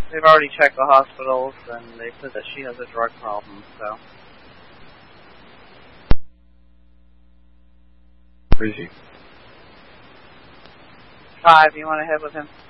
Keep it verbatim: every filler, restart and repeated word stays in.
They've already checked the hospitals, and they said that she has a drug problem, so. Where is he? Five, you want to head with him?